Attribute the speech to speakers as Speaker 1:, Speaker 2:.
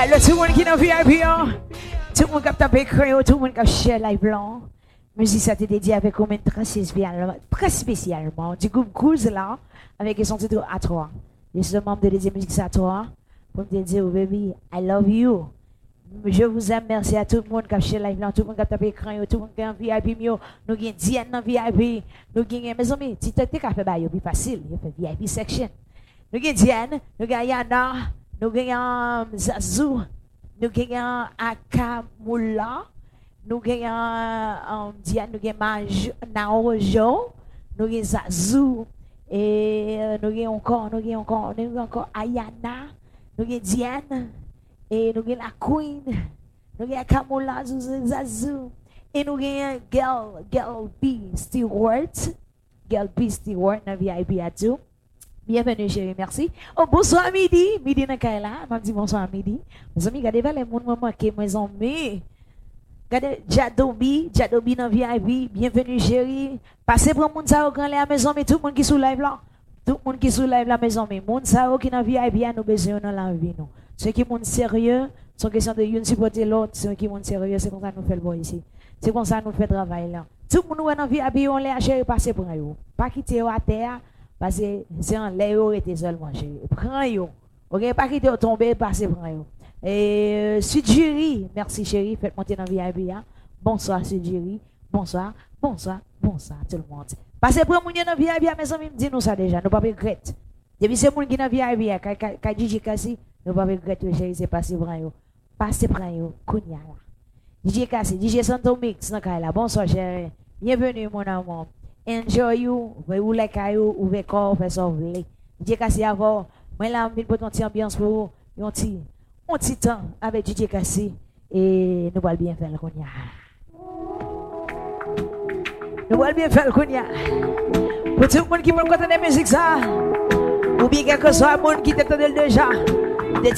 Speaker 1: Alors, tout le monde qui est dans VIP, tout le monde qui a tapé crayon, tout le monde qui a cher live blanc. Musique, ça t'est dédié avec combien très spécialement. Du groupe Cruise là, avec son titre à toi. Je suis le membre de dédier musique à toi. Pour me dire, oh baby, I love you. Je vous aime, merci à tout le monde qui a cher live blanc, tout le monde qui a tapé crayon, tout le monde qui a un VIP mieux. Nous avons Diane dans VIP. Nous avons, mes amis, si tu as fait bail, c'est facile. Il fait VIP section. Nous avons Diane, nous avons Yana, nous avons Zazou, nous avons Akamula. Nous avons Diane, nous avons Naojo, nous avons Zazou, et nous avons encore Ayana, nous avons Diane, et nous avons la Queen, nous avons Kamula, Zazou, et nous avons Girl B. Stewart, dans VIP à tout. Bienvenue chérie, merci. Oh, bonsoir midi dans Kaila, m'a dit bonsoir midi. Mes amis, regardez les gens qui mes amis. Regardez, Jadobi dans VIP, bienvenue chérie. Passez pour moun sa quand les à maison, mais tout le monde qui sous live là. Tout le monde qui sous live la maison, mais moun sa qui dans VIP, nous besoin dans la vie nous. Ceux qui sont sérieux, sont question de une supporter l'autre, ceux qui sont sérieux, c'est comme ça nous fait le boy ici. C'est comme ça nous fait travail là. Tout le monde dans VIP, on les chérie, passez pour eux. Pas quitter à terre, parce que c'est en l'air était seulement chérie. Prends yo. OK, pas quitter tomber, passez pour eux. Et Sud Jury, merci chérie, faites monter dans VIP. Hein? Bonsoir Sud Jury, bonsoir tout le monde. Passez pour moun dans VIP, mes amis, dis nous ça déjà, nous pas regretter. Depuis c'est moun qui dans VIP, quand DJ Kassi, nous pas regretter chérie, c'est passé pour eux. Passez pour eux, kounya là. DJ Kassi, DJ Santo Mix dans Kaila. Bonsoir chérie. Bienvenue mon amour. Enjoy you, vous like you, ou ve corps, fait ça vous DJ Kassi avant, moi là, je vais pour ton ambiance pour vous, un petit temps avec DJ Kassi et nous allons bien faire le konya. Nous allons bien faire le konya. Pour tout le monde qui veut entendre la musique ça, ou bien quelque soit le monde qui t'attendait déjà.